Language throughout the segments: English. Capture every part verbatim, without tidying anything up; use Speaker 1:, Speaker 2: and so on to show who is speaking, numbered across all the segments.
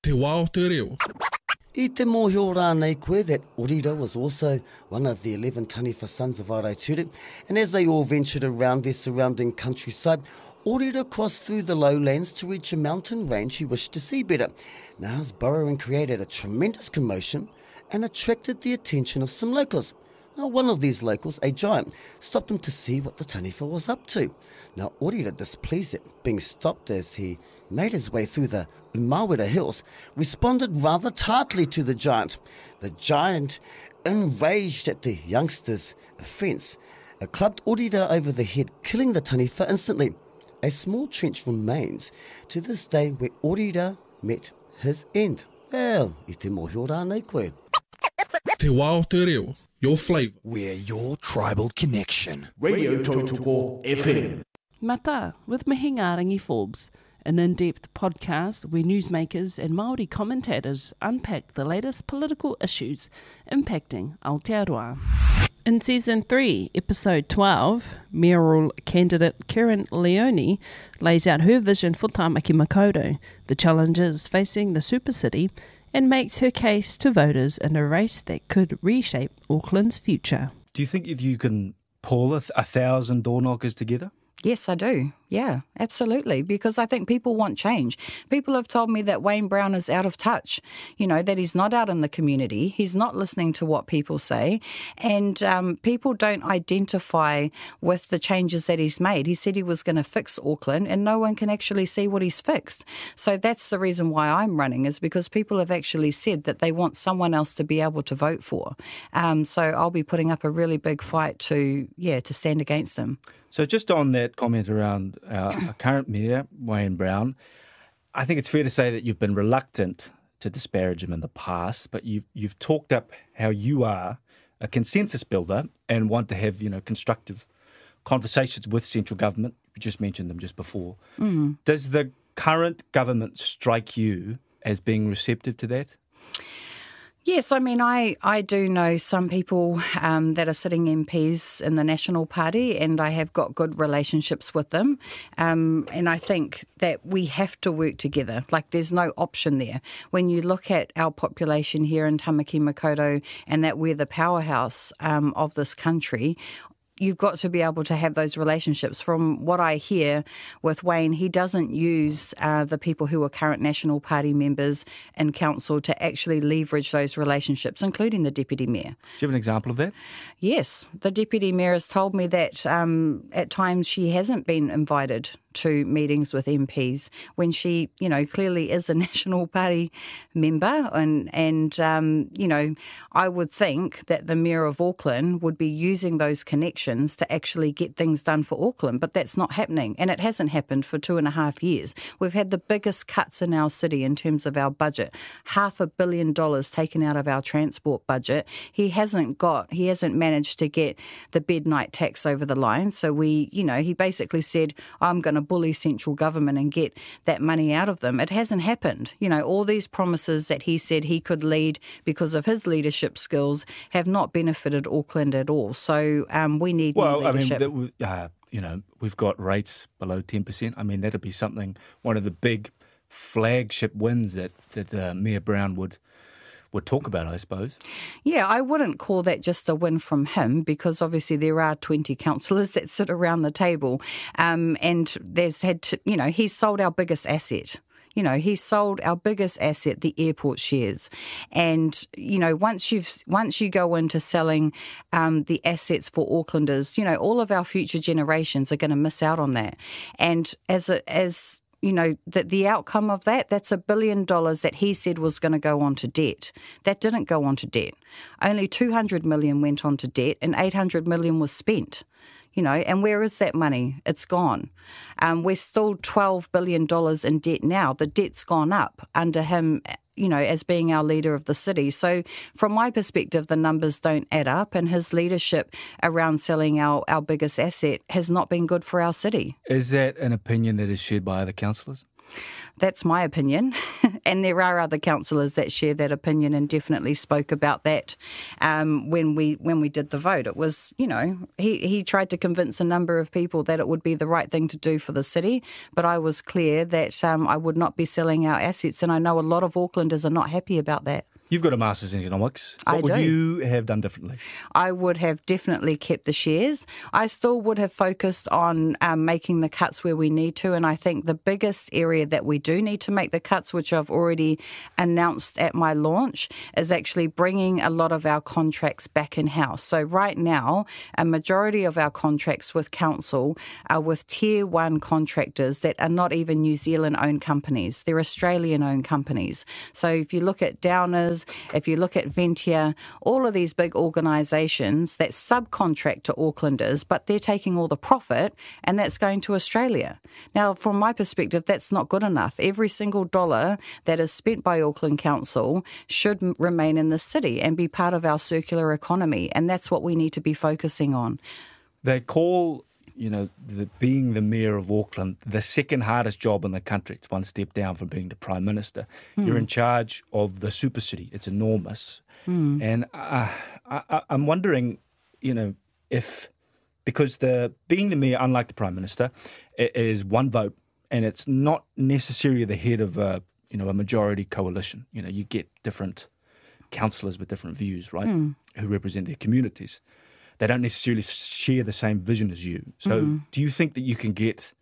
Speaker 1: Te wā o te reo.
Speaker 2: I te mōhio rānei koe that Orira was also one of the eleven Taniwha sons of Araituria, and as they all ventured around their surrounding countryside, Orira crossed through the lowlands to reach a mountain range he wished to see better. Now his burrowing created a tremendous commotion and attracted the attention of some locals. Now one of these locals, a giant, stopped him to see what the Taniwha was up to. Now Orira, displeased at being stopped as he made his way through the Umawera hills, responded rather tartly to the giant. The giant, enraged at the youngster's offence, clubbed Orira over the head, killing the Taniwha instantly. A small trench remains to this day where Orira met his end. Well, I te mōhio rānei koe.
Speaker 1: Te wā o te reo. Your flavour.
Speaker 3: We're your tribal connection. Radio Tautoko F M.
Speaker 4: Mata, with Mihinga Rangi Forbes, an in-depth podcast where newsmakers and Māori commentators unpack the latest political issues impacting Aotearoa. In Season three, Episode twelve, mayoral candidate Karen Leone lays out her vision for Tāmaki Makaurau, the challenges facing the super city, and makes her case to voters in a race that could reshape Auckland's future.
Speaker 5: Do you think you can pull a, th- a thousand door knockers together?
Speaker 6: Yes, I do. Yeah, absolutely. Because I think people want change. People have told me that Wayne Brown is out of touch, you know, that he's not out in the community. He's not listening to what people say. And um, people don't identify with the changes that he's made. He said he was going to fix Auckland and no one can actually see what he's fixed. So that's the reason why I'm running, is because people have actually said that they want someone else to be able to vote for. Um, so I'll be putting up a really big fight to, yeah, to stand against them.
Speaker 5: So just on that comment around our, our current mayor, Wayne Brown, I think it's fair to say that you've been reluctant to disparage him in the past, but you've, you've talked up how you are a consensus builder and want to have, you know, constructive conversations with central government. You just mentioned them just before. Mm. Does the current government strike you as being receptive to that?
Speaker 6: Yes, I mean, I, I do know some people um, that are sitting M Ps in the National Party, and I have got good relationships with them. Um, and I think that we have to work together. Like, there's no option there. When you look at our population here in Tāmaki Makaurau and that we're the powerhouse um, of this country, you've got to be able to have those relationships. From what I hear with Wayne, he doesn't use uh, the people who are current National Party members in council to actually leverage those relationships, including the Deputy Mayor.
Speaker 5: Do you have an example of that?
Speaker 6: Yes. The Deputy Mayor has told me that um, at times she hasn't been invited to meetings with M Ps when she, you know, clearly is a National Party member. And, and um, you know, I would think that the Mayor of Auckland would be using those connections to actually get things done for Auckland, but that's not happening. And it hasn't happened for two and a half years. We've had the biggest cuts in our city in terms of our budget, half a billion dollars taken out of our transport budget. He hasn't got, he hasn't managed to get the bed night tax over the line. So we, you know, he basically said, I'm going to bully central government and get that money out of them. It hasn't happened. You know, all these promises that he said he could lead because of his leadership skills have not benefited Auckland at all. So um, we need
Speaker 5: well,
Speaker 6: new leadership.
Speaker 5: I mean, that, uh, you know, we've got rates below ten percent. I mean, that'd be something, one of the big flagship wins that, that uh, Mayor Brown would would talk about, I suppose.
Speaker 6: Yeah, I wouldn't call that just a win from him, because obviously there are twenty councillors that sit around the table, um, and there's had to, you know, he's sold our biggest asset. You know, he sold our biggest asset, the airport shares. And, you know, once you've once you go into selling um, the assets for Aucklanders, you know, all of our future generations are going to miss out on that. And as a, as you know, the, the outcome of that, that's a billion dollars that he said was going to go on to debt. That didn't go on to debt. Only two hundred million went on to debt and eight hundred million was spent. You know, and where is that money? It's gone. Um, we're still twelve billion dollars in debt now. The debt's gone up under him, you know, as being our leader of the city. So from my perspective, the numbers don't add up, and his leadership around selling our, our biggest asset has not been good for our city.
Speaker 5: Is that an opinion that is shared by other councillors?
Speaker 6: That's my opinion. and there are other councillors that share that opinion and definitely spoke about that um, when we when we did the vote. It was, you know, he, he tried to convince a number of people that it would be the right thing to do for the city, but I was clear that um, I would not be selling our assets, and I know a lot of Aucklanders are not happy about that.
Speaker 5: You've got a Masters in Economics. What
Speaker 6: I
Speaker 5: would
Speaker 6: do.
Speaker 5: you have done differently?
Speaker 6: I would have definitely kept the shares. I still would have focused on um, making the cuts where we need to, and I think the biggest area that we do need to make the cuts, which I've already announced at my launch, is actually bringing a lot of our contracts back in-house. So right now, a majority of our contracts with council are with tier one contractors that are not even New Zealand-owned companies. They're Australian-owned companies. So if you look at Downers, if you look at Ventia, all of these big organisations that subcontract to Aucklanders, but they're taking all the profit and that's going to Australia. Now, from my perspective, that's not good enough. Every single dollar that is spent by Auckland Council should m- remain in the city and be part of our circular economy, and that's what we need to be focusing on.
Speaker 5: They call, you know, the, being the mayor of Auckland the second hardest job in the country. It's one step down from being the prime minister. Mm. You're in charge of the super city. It's enormous. Mm. And uh, I, I'm wondering, you know, if, because the being the mayor, unlike the prime minister, is one vote, and it's not necessarily the head of a, you know, a majority coalition. You know, you get different councillors with different views, right, mm. who represent their communities. They don't necessarily share the same vision as you. So mm. do you think that you can get,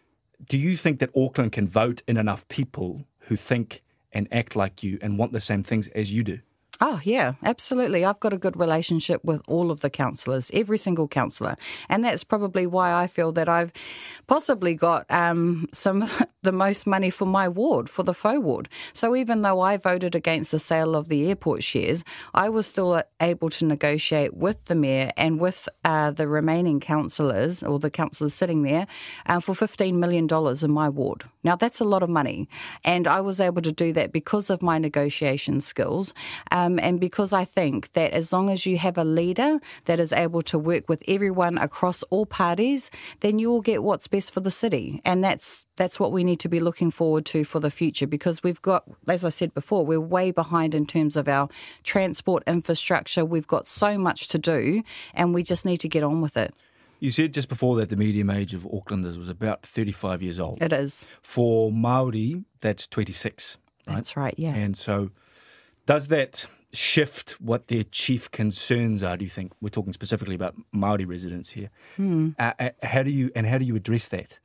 Speaker 5: do you think that Auckland can vote in enough people who think and act like you and want the same things as you do?
Speaker 6: Oh, yeah, absolutely. I've got a good relationship with all of the councillors, every single councillor. And that's probably why I feel that I've possibly got um, some the most money for my ward, for the Faux ward. So even though I voted against the sale of the airport shares, I was still able to negotiate with the mayor and with uh, the remaining councillors, or the councillors sitting there, uh, for fifteen million dollars in my ward. Now, that's a lot of money. And I was able to do that because of my negotiation skills. Um, Um, and because I think that as long as you have a leader that is able to work with everyone across all parties, then you will get what's best for the city. And that's that's what we need to be looking forward to for the future, because we've got, as I said before, we're way behind in terms of our transport infrastructure. We've got so much to do, and we just need to get on with it.
Speaker 5: You said just before that the median age of Aucklanders was about thirty-five years old.
Speaker 6: It is.
Speaker 5: For Māori, that's twenty-six. Right?
Speaker 6: That's right, yeah.
Speaker 5: And so does that shift what their chief concerns are, do you think? We're talking specifically about Māori residents here. Hmm. Uh, how do you and how do you address that?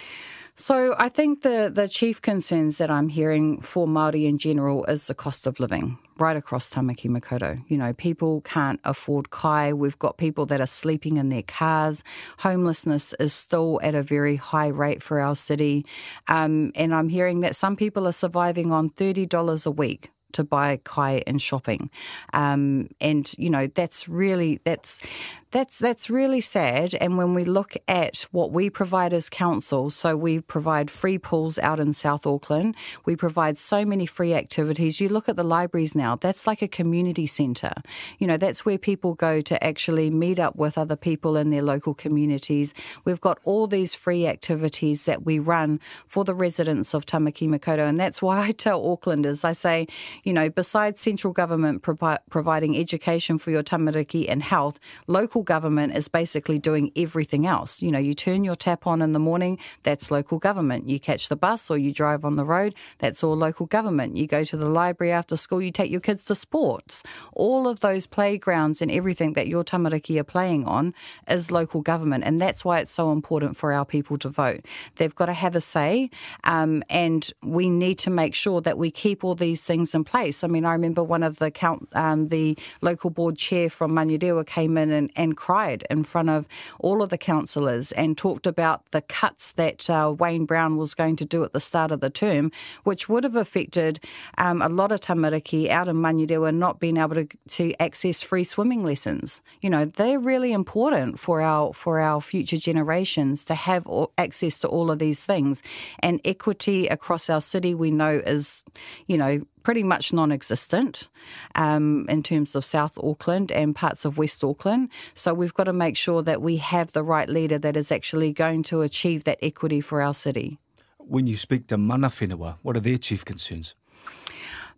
Speaker 6: So I think the, the chief concerns that I'm hearing for Māori in general is the cost of living right across Tamaki Makaurau. You know, people can't afford kai. We've got people that are sleeping in their cars. Homelessness is still at a very high rate for our city. Um, and I'm hearing that some people are surviving on thirty dollars a week to buy kai and shopping. Um, and, you know, that's really, that's, that's, that's really sad. And when we look at what we provide as council, so we provide free pools out in South Auckland. We provide so many free activities. You look at the libraries now, that's like a community centre. You know, that's where people go to actually meet up with other people in their local communities. We've got all these free activities that we run for the residents of Tamaki Makaurau. And that's why I tell Aucklanders, I say, you know, besides central government provi- providing education for your tamariki and health, local government is basically doing everything else. You know, you turn your tap on in the morning, that's local government. You catch the bus or you drive on the road, that's all local government. You go to the library after school, you take your kids to sports. All of those playgrounds and everything that your tamariki are playing on is local government. And that's why it's so important for our people to vote. They've got to have a say, um, and we need to make sure that we keep all these things in place. I mean, I remember one of the count, um, the local board chair from Manurewa came in and, and cried in front of all of the councillors and talked about the cuts that uh, Wayne Brown was going to do at the start of the term, which would have affected um, a lot of tamariki out in Manurewa not being able to, to access free swimming lessons. You know, they're really important for our for our future generations to have access to all of these things. And equity across our city, we know, is, you know, pretty much non-existent um, in terms of South Auckland and parts of West Auckland. So we've got to make sure that we have the right leader that is actually going to achieve that equity for our city.
Speaker 5: When you speak to mana whenua, what are their chief concerns?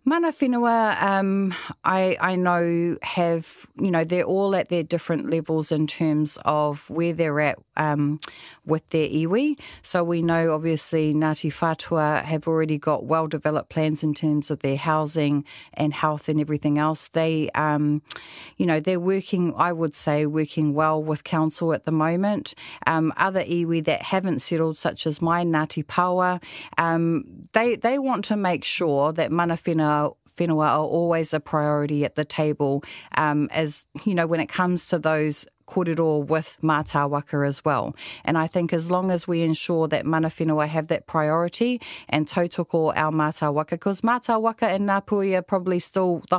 Speaker 6: Mana whenua, um, I, I know have, you know, they're all at their different levels in terms of where they're at um, with their iwi. So we know obviously Ngāti Whātua have already got well-developed plans in terms of their housing and health and everything else. They, um, you know, they're working, I would say, working well with council at the moment. Um, other iwi that haven't settled, such as my Ngāti Pawa, um, they, they want to make sure that mana whenua whenua are always a priority at the table, um, as, you know, when it comes to those kōrero with mātā waka as well. And I think as long as we ensure that mana whenua have that priority and tautoko our mātā waka, because mātā waka and Ngāpuhi are probably still the